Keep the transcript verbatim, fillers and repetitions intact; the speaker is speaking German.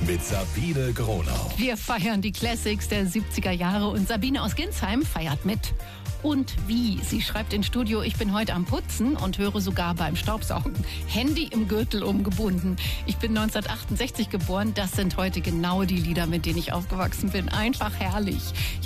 mit Sabine Gronau. Wir feiern die Classics der siebziger Jahre und Sabine aus Ginsheim feiert mit. Und wie? Sie schreibt ins Studio, ich bin heute am Putzen und höre sogar beim Staubsaugen. Handy im Gürtel umgebunden. Ich bin neunzehnhundertachtundsechzig geboren. Das sind heute genau die Lieder, mit denen ich aufgewachsen bin. Einfach herrlich.